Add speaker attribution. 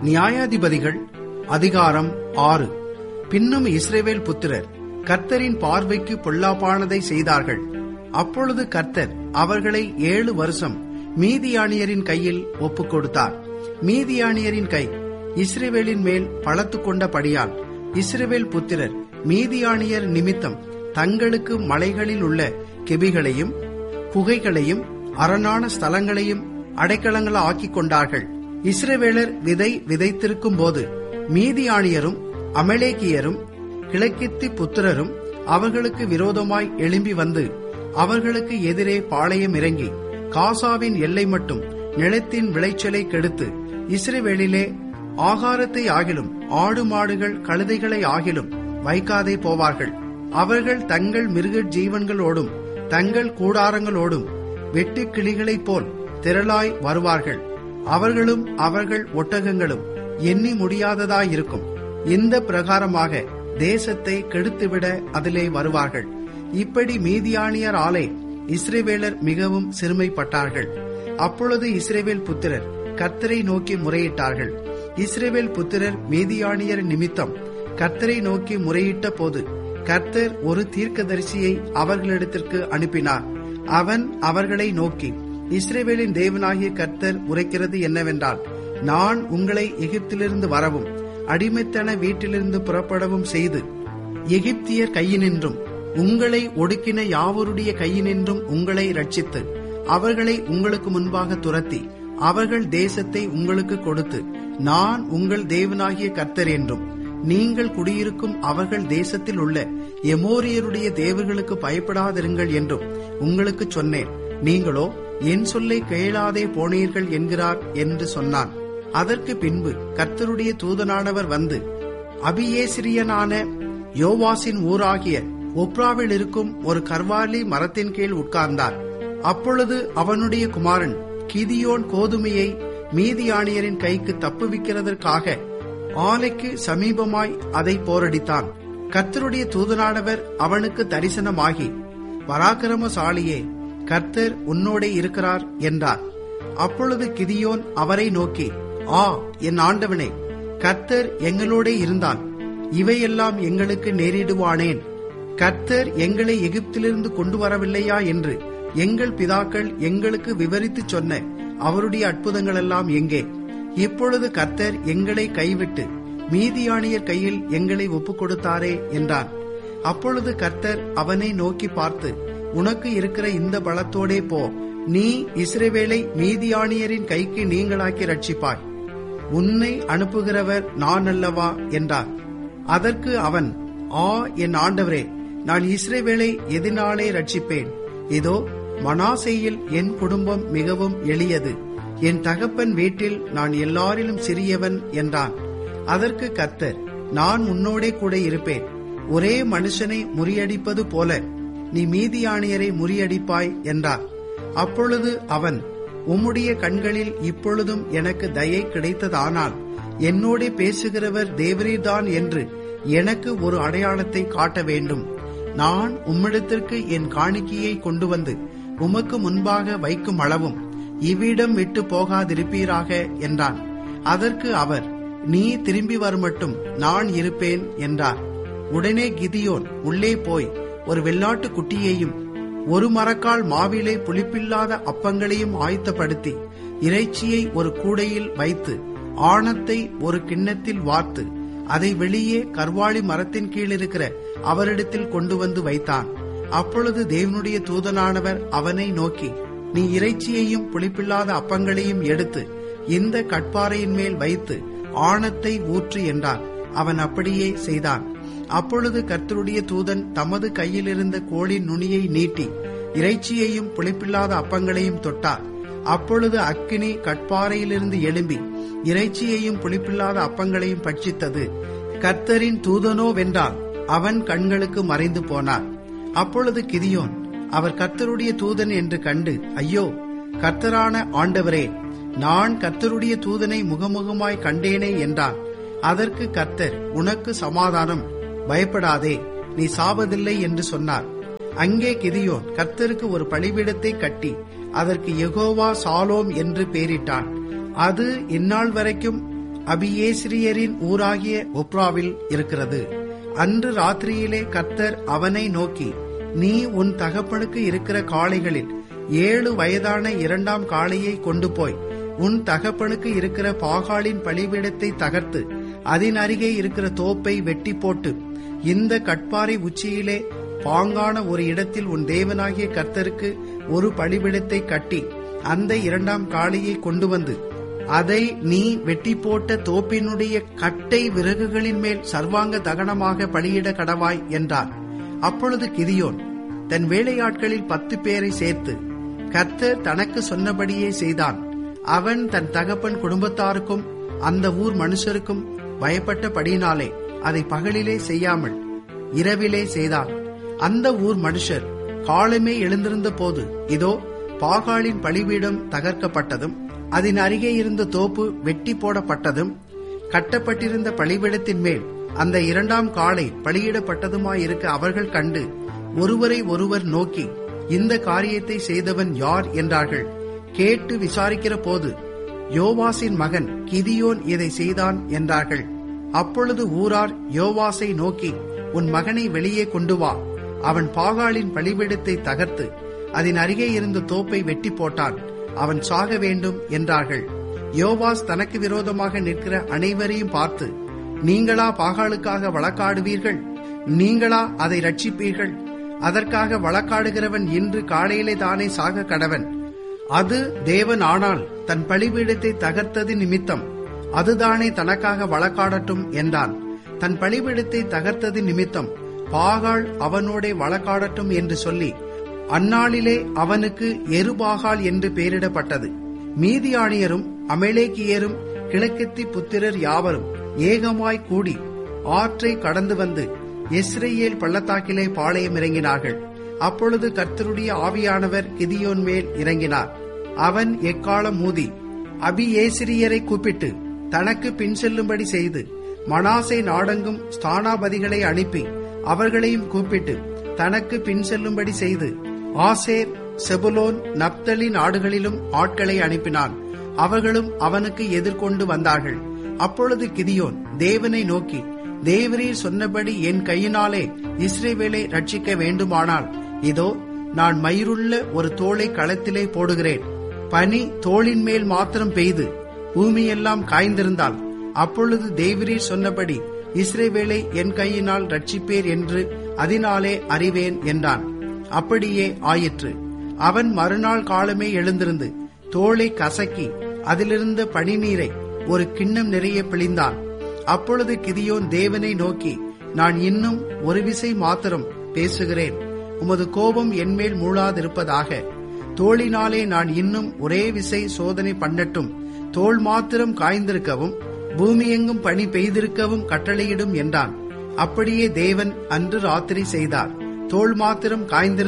Speaker 1: நியாயாதிபதிகள் அதிகாரம் 6. பின்னும் இஸ்ரவேல் புத்திரர் கர்த்தரின் பார்வைக்கு பொல்லாப்பானதை செய்தார்கள். அப்பொழுது கர்த்தர் அவர்களை 7 வருஷம் மீதியானியரின் கையில் ஒப்புக் கொடுத்தார். மீதியானியரின் கை இஸ்ரவேலின் மேல் பலத்து கொண்டபடியால் இஸ்ரவேல் புத்திரர் மீதியானியர் நிமித்தம் தங்களுக்கு மலைகளில் உள்ள கெபிகளையும் குகைகளையும் அரணான ஸ்தலங்களையும் அடைக்கலங்களா ஆக்கிக் கொண்டார்கள். இஸ்ரவேலர் விதை விதைத்திருக்கும் போது மீதியானியரும் அமலேக்கியரும் கிழக்கித்தி புத்திரரும் அவர்களுக்கு விரோதமாய் எழும்பி வந்து அவர்களுக்கு எதிரே பாளையம் இறங்கி காசாவின் எல்லை மட்டும் நிலத்தின் விளைச்சலை கெடுத்து இஸ்ரவேலிலே ஆகாரத்தை ஆகிலும் ஆடு மாடுகள் கழுதைகளை ஆகிலும் வைக்காதே போவார்கள். அவர்கள் தங்கள் மிருக ஜீவன்களோடும் தங்கள் கூடாரங்களோடும் வெட்டு கிளிகளைப் போல் திரளாய் வருவார்கள். அவர்களும் அவர்கள் ஒட்டகங்களும் எண்ணி முடியாததாயிருக்கும். இந்த பிரகாரமாக தேசத்தை கெடுத்துவிட அதிலே வருவார்கள். இப்படி மீதியானியர் ஆலே இஸ்ரவேலர் மிகவும் சிறுமைப்பட்டார்கள். அப்பொழுது இஸ்ரவேல் புத்திரர் கர்த்தரை நோக்கி முறையிட்டார்கள். இஸ்ரவேல் புத்திரர் மீதியானியர் நிமித்தம் கர்த்தரை நோக்கி முறையிட்ட போது கர்த்தர் ஒரு தீர்க்கதரிசியை அவர்களிடத்திற்கு அனுப்பினார். அவன் அவர்களை நோக்கி, இஸ்ரவேலின் தேவனாகிய கர்த்தர் உரைக்கிறது என்னவென்றால், நான் உங்களை எகிப்திலிருந்து வரவும் அடிமைத்தன வீட்டிலிருந்து புறப்படவும் செய்து எகிப்தியர் கையினின்றும் உங்களை ஒடுக்கின யாவருடைய கையினின்றும் உங்களை ரட்சித்து அவர்களை உங்களுக்கு முன்பாக துரத்தி அவர்கள் தேசத்தை உங்களுக்கு கொடுத்து நான் உங்கள் தேவனாகிய கர்த்தர் என்றும் நீங்கள் குடியிருக்கும் அவர்கள் தேசத்தில் உள்ள எமோரியருடைய தேவர்களுக்கு பயப்படாதிருங்கள் என்றும் உங்களுக்கு சொன்னேன். நீங்களோ என் சொல்லை கேளாதே போனீர்கள் என்கிறார் என்று சொன்னான். அதற்கு பின்பு கர்த்தருடைய தூதனானவர் வந்து அபியேசிரியனான யோவாசின் ஊராகிய ஒப்ராவில் இருக்கும் ஒரு கர்வாலி மரத்தின் கீழ் உட்கார்ந்தார். அப்பொழுது அவனுடைய குமாரன் கிதியோன் கோதுமையை மீதியானியரின் கைக்கு தப்புவிக்கிறதற்காக ஆலைக்கு சமீபமாய் அதை போரடித்தான். கர்த்தருடைய தூதனானவர் அவனுக்கு தரிசனமாகி, பராக்கிரமசாலியே, கர்த்தர் உன்னோடே இருக்கிறார் என்றார். அப்பொழுது கிதியோன் அவரை நோக்கி, ஆ என் ஆண்டவனே, கர்த்தர் எங்களோடே இருந்தால் இவையெல்லாம் எங்களுக்கு நேரிடுவானேன்? கர்த்தர் எங்களை எகிப்திலிருந்து கொண்டு வரவில்லையா என்று எங்கள் பிதாக்கள் எங்களுக்கு விவரித்துச் சொன்ன அவருடைய அற்புதங்களெல்லாம் எங்கே? இப்பொழுது கர்த்தர் எங்களை கைவிட்டு மீதியானியர் கையில் எங்களை ஒப்புக் கொடுத்தாரே என்றான். அப்பொழுது கர்த்தர் அவனை நோக்கி பார்த்து, உனக்கு இருக்கிற இந்த பலத்தோடே போ, நீ இஸ்ரவேலை மீதியானியரின் கைக்கு நீங்களாக்கி ரட்சிப்பாய். உன்னை அனுப்புகிறவர் நான் அல்லவா என்றார். அதற்கு அவன், ஆ என் ஆண்டவரே, நான் இஸ்ரவேலை எதினாலே ரட்சிப்பேன்? இதோ மனாசேயில் என் குடும்பம் மிகவும் எளியது, என் தகப்பன் வீட்டில் நான் எல்லாரிலும் சிறியவன் என்றான். அதற்கு கர்த்தர், நான் உன்னோடே கூட இருப்பேன். ஒரே மனுஷனை முறியடிப்பது போல நீ மீதியானியரை முறியடிப்பாய் என்றார். அப்பொழுது அவன், உம்முடைய கண்களில் இப்பொழுதும் எனக்கு தயை கிடைத்ததானால் என்னோடே பேசுகிறவர் தேவரீர்தான் என்று எனக்கு ஒரு அடையாளத்தை காட்ட வேண்டும். நான் உம்மிடத்திற்கு என் காணிக்கையை கொண்டு வந்து உமக்கு முன்பாக வைக்கும் அளவும் இவ்விடம் விட்டு போகாதிருப்பீராக என்றான். அதற்கு அவர், நீ திரும்பி வருமட்டும் நான் இருப்பேன் என்றார். உடனே கிதியோன் உள்ளே போய் ஒரு வெள்ளாட்டு குட்டியையும் ஒரு மரக்கால் மாவிலே புளிப்பில்லாத அப்பங்களையும் ஆயத்தப்படுத்தி இறைச்சியை ஒரு கூடையில் வைத்து ஆணத்தை ஒரு கிண்ணத்தில் வார்த்து அதை வெளியே கர்வாலி மரத்தின் கீழ் இருக்கிற அவரிடத்தில் கொண்டு வந்து வைத்தான். அப்பொழுது தேவனுடைய தூதனானவர் அவனை நோக்கி, நீ இறைச்சியையும் புளிப்பில்லாத அப்பங்களையும் எடுத்து இந்த கட்பாறையின் மேல் வைத்து ஆணத்தை ஊற்று என்றான். அவன் அப்படியே செய்தான். அப்பொழுது கர்த்தருடைய தூதன் தமது கையிலிருந்த கோலின் நுனியை நீட்டி இறைச்சியையும் புளிப்பில்லாத அப்பங்களையும் தொட்டார். அப்பொழுது அக்கினி கட்பாறையிலிருந்து எழும்பி இறைச்சியையும் புளிப்பில்லாத அப்பங்களையும் பட்சித்தது. கர்த்தரின் தூதனோ வென்றால் அவன் கண்களுக்கு மறைந்து போனார். அப்பொழுது கிதியோன் அவர் கர்த்தருடைய தூதன் என்று கண்டு, ஐயோ கர்த்தரான ஆண்டவரே, நான் கர்த்தருடைய தூதனை முகமுகமாய் கண்டேனே என்றான். அதற்கு கர்த்தர், உனக்கு சமாதானம், பயப்படாதே, நீ சாவதில்லை என்று சொன்னார். அங்கே கிதியோன் கர்த்தருக்கு ஒரு பலிபீடத்தை கட்டி அதற்கு யெகோவா சாலோம் என்று பெயரிட்டான். அது இந்நாள் வரைக்கும் அபியேஸ்ரியரின் ஊராகிய ஒப்ராவில் இருக்கிறது. அன்று ராத்திரியிலே கர்த்தர் அவனை நோக்கி, நீ உன் தகப்பனுக்கு இருக்கிற காளைகளில் 7 வயதான 2ஆம் காளையை கொண்டு போய் உன் தகப்பனுக்கு இருக்கிற பாகாலின் பலிபீடத்தை தகர்த்து அதன் அருகே இருக்கிற தோப்பை வெட்டி போட்டு இந்த கட்பாறை உச்சியிலே பாங்கான ஒரு இடத்தில் உன் தேவனாகிய கர்த்தருக்கு ஒரு பலிபீடத்தை கட்டி அந்த 2ஆம் காளையை கொண்டு வந்து அதை நீ வெட்டி போட்ட தோப்பினுடைய கட்டை விறகுகளின் மேல் சர்வாங்க தகனமாக பலியிட கடவாய் என்றார். அப்பொழுது கிதியோன் தன் வேலையாட்களில் 10 பேரை சேர்த்து கர்த்தர் தனக்கு சொன்னபடியே செய்தான். அவன் தன் தகப்பன் குடும்பத்தாருக்கும் அந்த ஊர் மனுஷருக்கும் பயப்பட்டபடியினாலே அதை பகலிலே செய்யாமல் இரவிலே செய்தான். அந்த ஊர் மனுஷர் காலமே எழுந்திருந்த போது இதோ பாகாலின் பலிபீடம் தகர்க்கப்பட்டதும் அதன் அருகே இருந்த தோப்பு வெட்டி போடப்பட்டதும் கட்டப்பட்டிருந்த பலிபீடத்தின் மேல் அந்த 2ஆம் காளை பலியிடப்பட்டதுமாயிருக்க அவர்கள் கண்டு ஒருவரை ஒருவர் நோக்கி, இந்த காரியத்தை செய்தவன் யார் என்றார்கள். கேட்டு விசாரிக்கிற போது யோவாசின் மகன் கிதியோன் இதை செய்தான் என்றார்கள். அப்பொழுது ஊரார் யோவாசை நோக்கி, உன் மகனை வெளியே கொண்டு வா, அவன் பாகாலின் பலிபீடத்தை தகர்த்து அதன் அருகே இருந்த தோப்பை வெட்டி போட்டான், அவன் சாக வேண்டும் என்றார்கள். யோவாஸ் தனக்கு விரோதமாக நிற்கிற அனைவரையும் பார்த்து, நீங்களா பாகாலுக்காக வழக்காடுவீர்கள்? நீங்களா அதை ரட்சிப்பீர்கள்? அதற்காக வழக்காடுகிறவன் இன்று காலையிலே தானே சாக கடவன். அது தேவன் ஆனால் தன் பலிபீடத்தை தகர்த்தது நிமித்தம் அதுதானே தனக்காக வழக்காடட்டும் என்றான். தன் பலிபீடத்தை தகர்த்தது நிமித்தம் பாகால் அவனோடே வழக்காடட்டும் என்று சொல்லி அந்நாளிலே அவனுக்கு எருபாகால் என்று பெயரிடப்பட்டது. மீதியானியரும் அமலேக்கியரும் கிழக்கத்தி புத்திரர் யாவரும் ஏகமாய் கூடி ஆற்றை கடந்து வந்து இஸ்ரேல் பள்ளத்தாக்கிலே பாளையம் இறங்கினார்கள். அப்பொழுது கர்த்தருடைய ஆவியானவர் கிதியோன் மேல் இறங்கினார். அவன் எக்காலம் மூதி அபியேசிரியரை கூப்பிட்டு தனக்கு பின் செல்லும்படி செய்து மனாசே நாடெங்கும் ஸ்தானாபதிகளை அனுப்பி அவர்களையும் கூப்பிட்டு தனக்கு பின் செல்லும்படி செய்து ஆசேர், செபுலோன், நப்தலி நாடுகளிலும் ஆட்களை அனுப்பினான். அவர்களும் அவனுக்கு எதிர்கொண்டு வந்தார்கள். அப்பொழுது கிதியோன் தேவனை நோக்கி, தேவரீர் சொன்னபடி என் கையினாலே இஸ்ரவேலை ரட்சிக்க வேண்டுமானால் இதோ நான் மயிருள்ள ஒரு தோளை களத்திலே போடுகிறேன். பனி தோளின் மேல் மாத்திரம் பெய்து பூமியெல்லாம் காய்ந்திருந்தால் அப்பொழுது தேவரீர் சொன்னபடி இஸ்ரவேலை என் கையினால் ரட்சிப்பேர் என்று அதனாலே அறிவேன் என்றான். அப்படியே ஆயிற்று. அவன் மறுநாள் காலமே எழுந்திருந்து தோளை கசக்கி அதிலிருந்த பனிநீரை ஒரு கிண்ணம் நிறைய பிழிந்தான். அப்பொழுது கிதியோன் தேவனை நோக்கி, நான் இன்னும் ஒரு விசை மாத்திரம் பேசுகிறேன், உமது கோபம் என்மேல் மூளாதிருப்பதாக. தோளினாலே நான் இன்னும் ஒரே விசை சோதனை பண்ணட்டும், தோள் மாத்திரம் காய்ந்திருக்கவும் பூமியெங்கும் பனி பெய்திருக்கவும் கட்டளையிடும் என்றான். அப்படியே தேவன் அன்று ராத்திரி செய்தார். தோள் மாத்திரம் காய்ந்திருந்த